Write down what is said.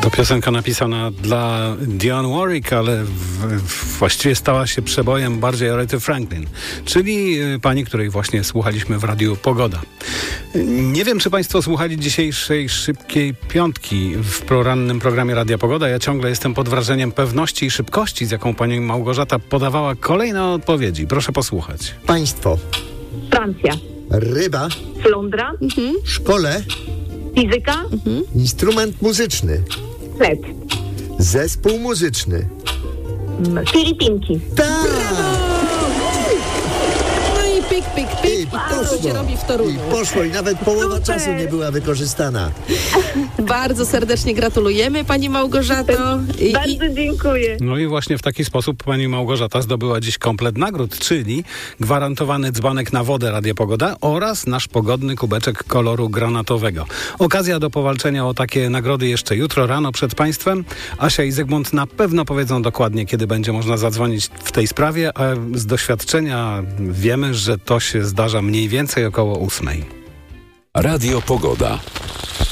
To piosenka napisana dla Dionne Warwick, ale właściwie stała się przebojem bardziej Arethy Franklin, czyli pani, której właśnie słuchaliśmy w Radiu Pogoda. Nie wiem, czy państwo słuchali dzisiejszej Szybkiej Piątki w porannym programie Radia Pogoda. Ja ciągle jestem pod wrażeniem pewności i szybkości, z jaką pani Małgorzata podawała kolejne odpowiedzi. Proszę posłuchać. Państwo. Francja. Ryba. Flądra. Szkole. Fizyka. Instrument muzyczny. Chleb. Zespół muzyczny. Filipinki. Tak! No i pik, pik, I pik. To się robi w Toruniu. I poszło. I nawet połowa Super. czasu nie była wykorzystana. Bardzo serdecznie gratulujemy, pani Małgorzato. Bardzo dziękuję. No i właśnie w taki sposób pani Małgorzata zdobyła dziś komplet nagród, czyli gwarantowany dzbanek na wodę Radia Pogoda oraz nasz pogodny kubeczek koloru granatowego. Okazja do powalczenia o takie nagrody jeszcze jutro rano przed państwem. Asia i Zygmunt na pewno powiedzą dokładnie, kiedy będzie można zadzwonić w tej sprawie, a z doświadczenia wiemy, że to się zdarza mniej więcej około 8:00. Radio Pogoda.